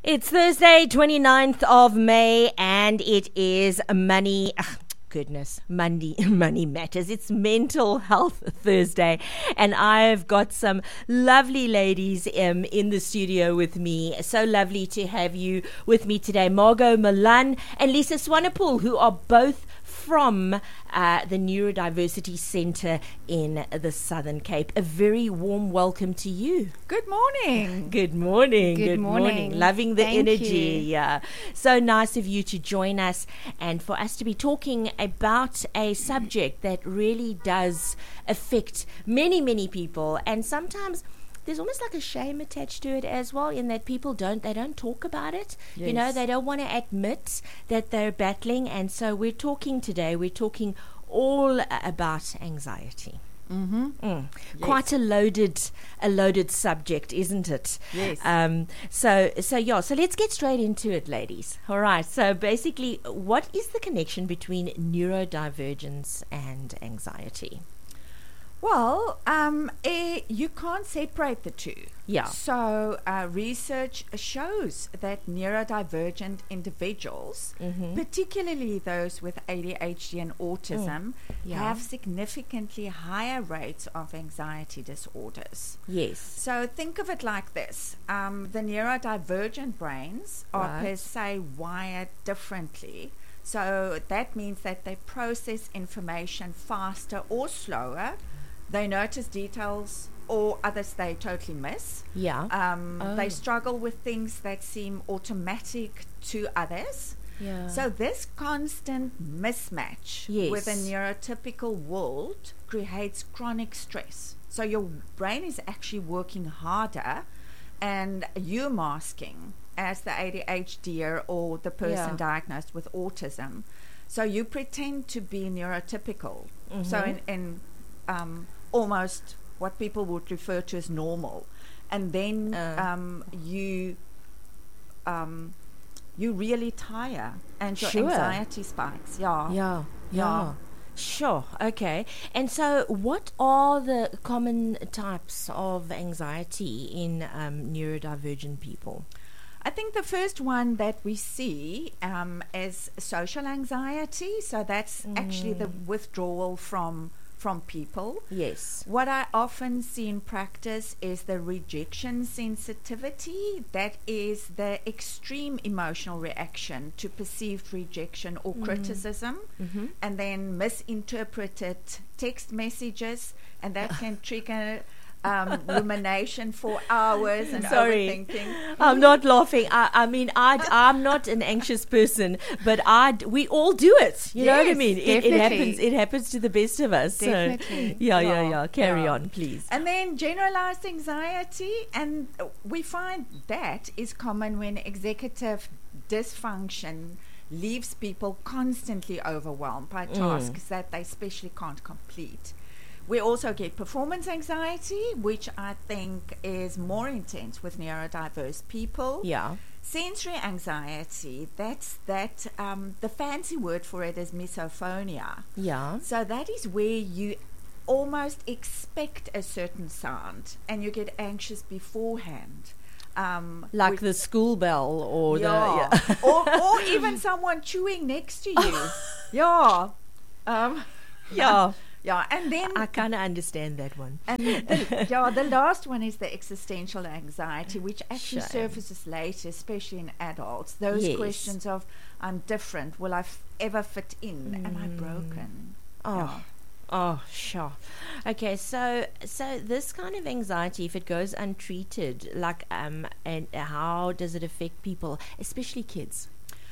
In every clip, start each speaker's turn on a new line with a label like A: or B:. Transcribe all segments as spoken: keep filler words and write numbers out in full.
A: It's Thursday, twenty-ninth of May, and it is Money... ugh, goodness, Money, Money Matters. It's Mental Health Thursday, and I've got some lovely ladies um, in the studio with me. So lovely to have you with me today. Margot Milan and Lisa Swanepoel, who are both from uh, the Neurodiversity Centre in the Southern Cape. A very warm welcome to you.
B: Good morning.
A: Good morning.
B: Good
A: Good morning.
B: morning.
A: Loving the
B: Thank
A: energy.
B: you.
A: Yeah. So nice of you to join us and for us to be talking about a subject that really does affect many, many people, and sometimes there's almost like a shame attached to it as well, in that people don't, they don't talk about it. You know,
B: Yes.
A: they don't want to admit that they're battling. And so we're talking today, we're talking all uh, about anxiety.
B: Mm-hmm.
A: Mm.
B: Yes.
A: Quite a loaded, a loaded subject, isn't it?
B: Yes.
A: Um. So, so yeah. So let's get straight into it, ladies. All right. So basically, what is the connection between neurodivergence and anxiety?
B: Well, um, eh, you can't separate the two.
A: Yeah.
B: So uh, research shows that neurodivergent individuals,
A: Mhm.
B: particularly those with A D H D and autism,
A: Yeah.
B: have significantly higher rates of anxiety disorders.
A: Yes.
B: So think of it like this. Um, the neurodivergent brains are
A: Right.
B: per se wired differently. So that means that they process information faster or slower. They notice details or others they totally miss.
A: Yeah.
B: Um,
A: Oh.
B: They struggle with things that seem automatic to others.
A: Yeah.
B: So this constant mismatch
A: Yes.
B: with a neurotypical world creates chronic stress. So your brain is actually working harder, and you're masking as the A D H D er or the person
A: Yeah.
B: diagnosed with autism. So you pretend to be neurotypical. So
A: Mhm.
B: in, in um, almost what people would refer to as normal, and then
A: Uh.
B: um, you um, you really tire and your
A: Sure.
B: anxiety spikes. Yeah.
A: Yeah, yeah.
B: Yeah.
A: Sure. Okay. And so, what are the common types of anxiety in um, neurodivergent people?
B: I think the first one that we see um, is social anxiety. So that's actually the withdrawal from from people.
A: Yes.
B: What I often see in practice is the rejection sensitivity. That is the extreme emotional reaction to perceived rejection or criticism,
A: Mhm.
B: and then misinterpreted text messages, and that can trigger um, rumination for hours and
A: Sorry.
B: overthinking.
A: I'm not laughing. I, I mean, I, I'm not an anxious person, but I, d- we all do it. You know what I
B: Yes,
A: mean? It, it
B: definitely.
A: happens. It happens to the best of us. So,
B: Definitely.
A: yeah, yeah,
B: Yeah,
A: yeah. Carry
B: yeah.
A: on, please.
B: And then generalized anxiety, and uh, we find that is common when executive dysfunction leaves people constantly overwhelmed by tasks that they especially can't complete. We also get performance anxiety, which I think is more intense with neurodiverse people.
A: Yeah.
B: Sensory anxiety, that's that, um, the fancy word for it is misophonia.
A: Yeah.
B: So that is where you almost expect a certain sound and you get anxious beforehand. Um,
A: Like
B: with-
A: the school bell or
B: yeah.
A: the. Yeah.
B: or, or even someone chewing next to you. yeah. Um,
A: yeah.
B: yeah. And then
A: I kind of understand that one.
B: and the, yeah, the last one is the existential anxiety, which actually
A: Shame.
B: surfaces later, especially in adults. Those
A: Yes.
B: questions of, I'm different, will I f- ever fit in? Am I broken?
A: Oh.
B: Yeah.
A: Oh, sure. Okay, so so this kind of anxiety, if it goes untreated, like um, and how does it affect people, especially kids?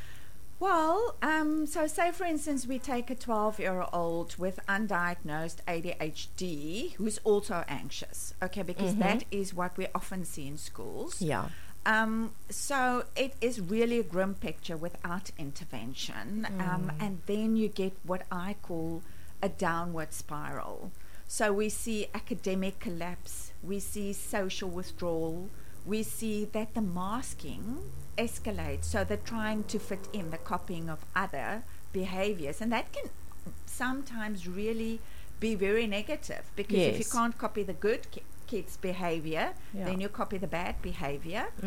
B: Well, um, so say for instance we take a twelve-year-old with undiagnosed A D H D who's also anxious, okay, because
A: Mhm.
B: that is what we often see in schools.
A: Yeah.
B: Um, so it is really a grim picture without intervention, um, and then you get what I call a downward spiral. So we see academic collapse, we see social withdrawal, we see that the masking escalates, so they're trying to fit in the copying of other behaviors, and that can sometimes really be very negative, because if you
A: Yes.
B: can't copy the good ki- kids' behavior,
A: Yeah.
B: then you copy the bad behavior.
A: Mm.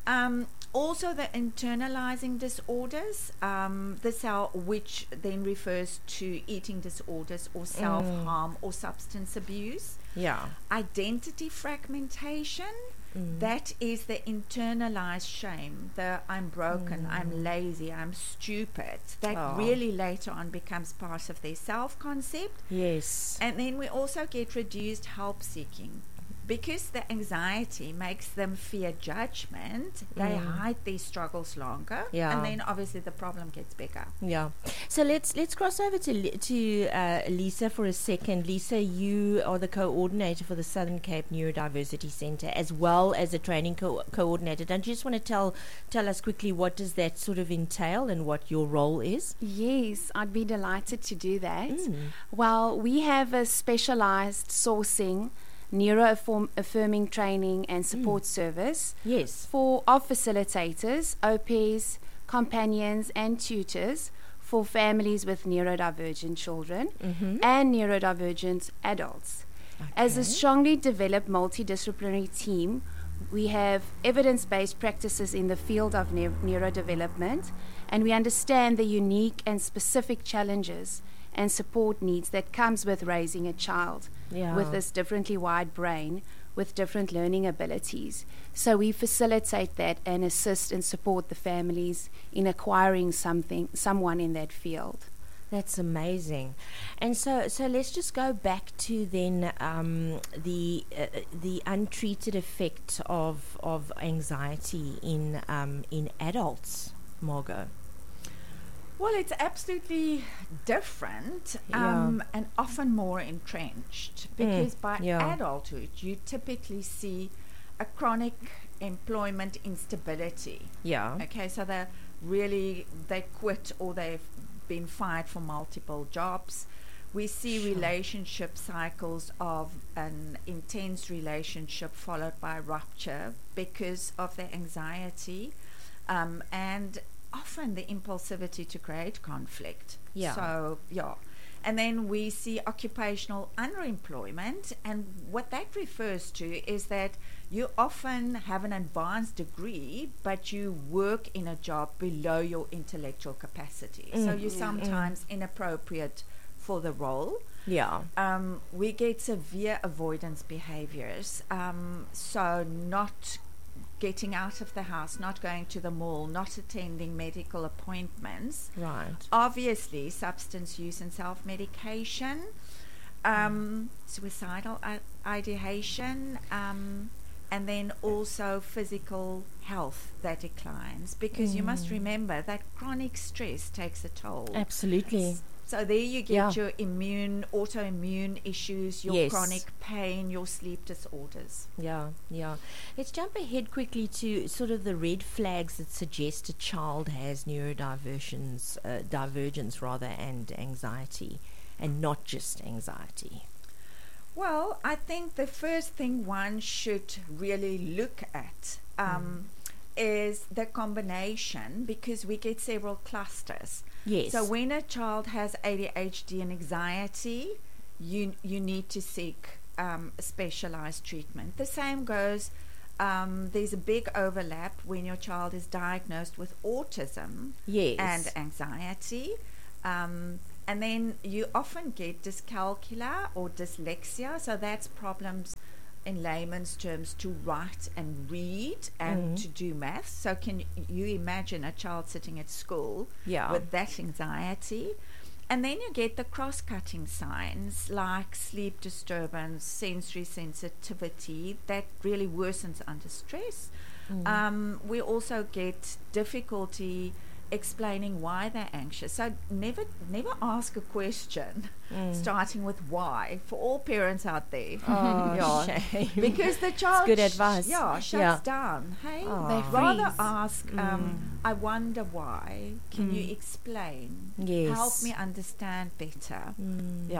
B: Um, also, the internalizing disorders, um, the cell, which then refers to eating disorders or self-harm or substance abuse.
A: Yeah.
B: Identity fragmentation, that is the internalized shame, the I'm broken, I'm lazy, I'm stupid. That
A: Oh.
B: really later on becomes part of their self-concept.
A: Yes.
B: And then we also get reduced help seeking. Because the anxiety makes them fear judgment, they
A: Mm.
B: hide these struggles longer,
A: Yeah.
B: and then obviously the problem gets bigger.
A: Yeah. So let's let's cross over to Li- to uh, Lisa for a second. Lisa, you are the coordinator for the Southern Cape Neurodiversity Centre, as well as a training co- coordinator. Don't you just want to tell tell us quickly what does that sort of entail and what your role is?
C: Yes, I'd be delighted to do that.
A: Mm.
C: Well, we have a specialized sourcing, neuro-affirming training and support service
A: Yes.
C: for of facilitators, O Ps, companions and tutors for families with neurodivergent children
A: Mm-hmm.
C: and neurodivergent adults. As a
A: Okay.
C: strongly developed multidisciplinary team, we have evidence-based practices in the field of neu- neurodevelopment, and we understand the unique and specific challenges and support needs that comes with raising a child
A: Yeah.
C: with this differently wired brain with different learning abilities. So we facilitate that and assist and support the families in acquiring something, someone in that field.
A: That's amazing. And so, so let's just go back to then um, the uh, the untreated effect of of anxiety in um, in adults, Margot.
B: Well, it's absolutely different
A: Yeah.
B: um, and often more entrenched because by
A: yeah.
B: adulthood, you typically see a chronic employment instability.
A: Yeah.
B: Okay, so they really, they quit or they've been fired for multiple jobs. We see
A: Sure.
B: relationship cycles of an intense relationship followed by rupture because of the anxiety um, and often the impulsivity to create conflict.
A: Yeah.
B: So, yeah. And then we see occupational underemployment, and what that refers to is that you often have an advanced degree, but you work in a job below your intellectual capacity. So
A: Mm.
B: you're
A: Mm.
B: sometimes inappropriate for the role.
A: Yeah.
B: Um, we get severe avoidance behaviors. Um, so not getting out of the house, not going to the mall, not attending medical appointments.
A: Right.
B: Obviously, substance use and self-medication, um, suicidal I- ideation, um, and then also physical health that declines. Because you must remember that chronic stress takes a toll.
A: Absolutely.
B: So there you get
A: Yeah.
B: your immune, autoimmune issues, your
A: Yes.
B: chronic pain, your sleep disorders.
A: Yeah, yeah. Let's jump ahead quickly to sort of the red flags that suggest a child has neurodivergence, uh, divergence rather, and anxiety, and not just anxiety.
B: Well, I think the first thing one should really look at um, is the combination, because we get several clusters.
A: Yes.
B: So when a child has A D H D and anxiety, you you need to seek um, specialized treatment. The same goes. Um, there's a big overlap when your child is diagnosed with autism
A: Yes.
B: and anxiety. Um, and then you often get dyscalculia or dyslexia. So that's problems in layman's terms to write and read and
A: Mhm.
B: to do math. So can you imagine a child sitting at school
A: Yeah.
B: with that anxiety? And then you get the cross-cutting signs like sleep disturbance, sensory sensitivity that really worsens under stress.
A: Mm.
B: Um, we also get difficulty explaining why they're anxious. So never never ask a question
A: Mm.
B: starting with why, for all parents out there.
A: Oh,
B: Yeah.
A: shame.
B: Because the child
A: good
B: sh-
A: advice.
B: yeah, shuts
A: Yeah.
B: down. Hey,
A: Oh.
C: They
B: rather
C: freeze.
B: ask, um,
A: Mm.
B: I wonder why. Can
A: Mm.
B: you explain?
A: Yes.
B: Help me understand better.
A: Mm.
B: Yeah.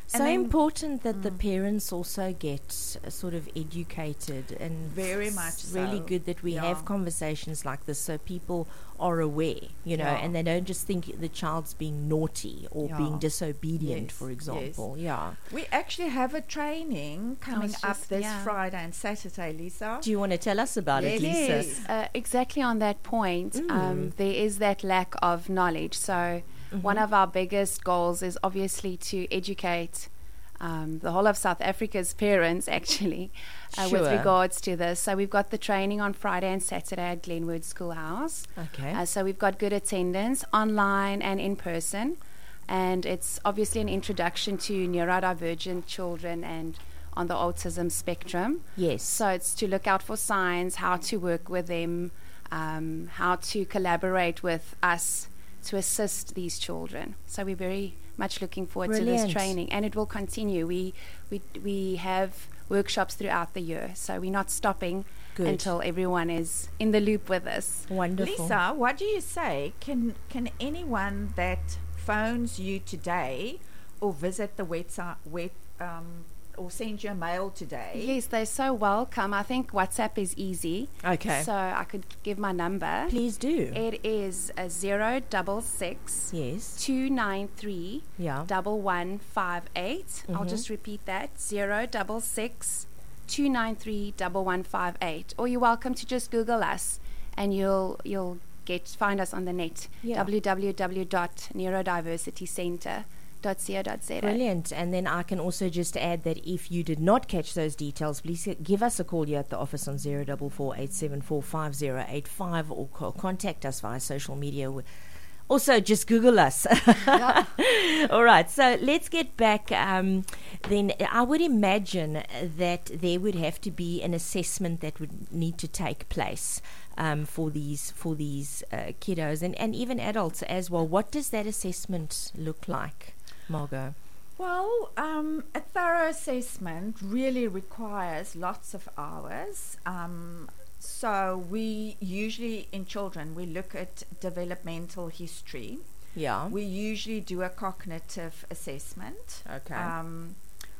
A: So
B: then-
A: important that the
B: Mm.
A: parents also get uh, sort of educated, and
B: Very
A: it's
B: much
A: really
B: so.
A: good that we
B: Yeah.
A: have conversations like this so people are aware, you know,
B: Yeah.
A: and they don't just think the child's being naughty or
B: Yeah.
A: being disobedient,
B: Yes,
A: for
B: yes.
A: example. Yeah.
B: We actually have a training coming
C: was
B: up
C: just-
B: this
C: yeah.
B: Friday and Saturday, Lisa.
A: Do you want to tell us about it,
B: Yes.
A: Lisa?
B: Yes.
C: Uh, exactly on that point,
A: Mm.
C: um, there is that lack of knowledge. So, one
A: Mhm.
C: of our biggest goals is obviously to educate um, the whole of South Africa's parents, actually, uh, with
A: Sure.
C: regards to this. So, we've got the training on Friday and Saturday at Glenwood Schoolhouse.
A: Okay.
C: Uh, so, we've got good attendance online and in person. And it's obviously an introduction to neurodivergent children and on the autism spectrum.
A: Yes.
C: So it's to look out for signs, how to work with them, um, how to collaborate with us to assist these children. So we're very much looking forward to
A: Brilliant.
C: this training, and it will continue. We we we have workshops throughout the year, so we're not stopping
A: Good.
C: until everyone is in the loop with us.
A: Wonderful.
B: Lisa, what do you say? Can can anyone that phones you today or visit the website web um, or send you a mail today?
C: Yes, they're so welcome. I think WhatsApp is easy.
A: Okay.
C: So I could give my number.
A: Please do.
C: It is a zero double six
A: Yes.
C: two nine three
A: Yeah.
C: double one five eight. I'll
A: Mhm.
C: just repeat that: zero double six two nine three double one five eight. Or you're welcome to just Google us, and you'll you'll get find us on the net.
A: Yeah.
C: w w w dot neurodiversity centre dot co dot z a.
A: Brilliant. And then I can also just add that if you did not catch those details, please g- give us a call here at the office on zero four four eight seven four five zero eight five or co- contact us via social media. W- Also, just Google us. All right, so let's get back. Um, then I would imagine that there would have to be an assessment that would need to take place um, for these for these uh, kiddos and, and even adults as well. What does that assessment look like, Margot?
B: Well, um, a thorough assessment really requires lots of hours. Um, so we usually, in children, we look at developmental history.
A: Yeah.
B: We usually do a cognitive assessment.
A: Okay.
B: Um,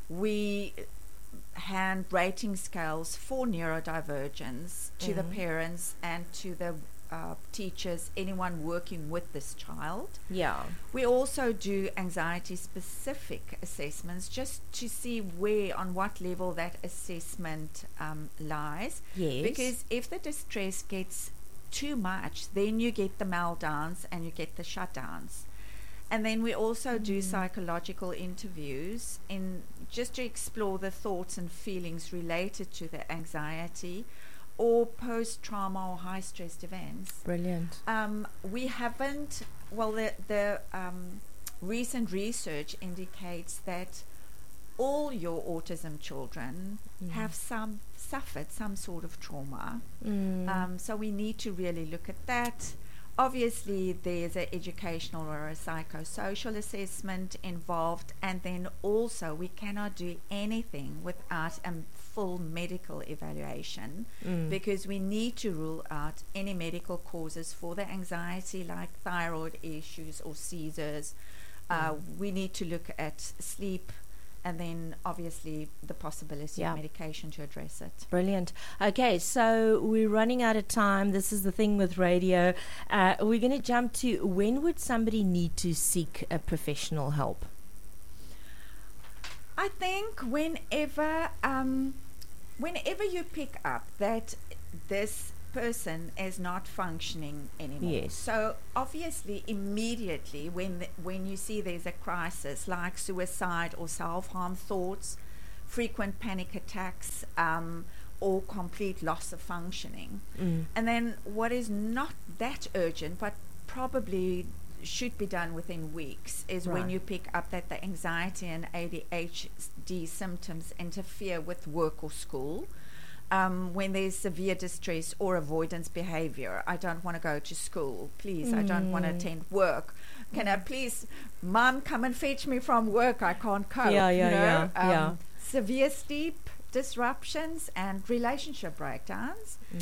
B: we hand rating scales for neurodivergence to the
A: Mhm.
B: parents and to the uh, teachers, anyone working with this child.
A: Yeah.
B: We also do anxiety specific assessments just to see where, on what level that assessment um, lies.
A: Yes.
B: Because if the distress gets too much, then you get the meltdowns and you get the shutdowns. And then we also do psychological interviews in just to explore the thoughts and feelings related to the anxiety or post-trauma or high-stressed events.
A: Brilliant.
B: Um, we haven't, well, the, the um, recent research indicates that all your autism children
A: Mm.
B: have some suffered some sort of trauma.
A: Mm.
B: Um, so we need to really look at that. Obviously, there's an educational or a psychosocial assessment involved, and then also we cannot do anything without a full medical evaluation
A: Mm.
B: because we need to rule out any medical causes for the anxiety, like thyroid issues or seizures. Uh, we need to look at sleep, and then obviously the possibility
A: Yeah.
B: of medication to address it.
A: Brilliant. Okay, so we're running out of time. This is the thing with radio. Uh, we're going to jump to when would somebody need to seek a professional help?
B: I think whenever um, whenever you pick up that this person is not functioning anymore.
A: Yes.
B: So obviously immediately when the, when you see there's a crisis like suicide or self-harm thoughts, frequent panic attacks, um, or complete loss of functioning.
A: Mm.
B: And then what is not that urgent but probably should be done within weeks is when
A: Right.
B: you pick up that the anxiety and A D H D symptoms interfere with work or school. Um, when there's severe distress or avoidance behavior, I don't want to go to school, please, I don't want to
A: Mm.
B: attend work. Can I please, Mom, come and fetch me from work, I can't cope.
A: Yeah, yeah,
B: you know?
A: yeah,
B: Um,
A: yeah.
B: Severe sleep disruptions and relationship breakdowns.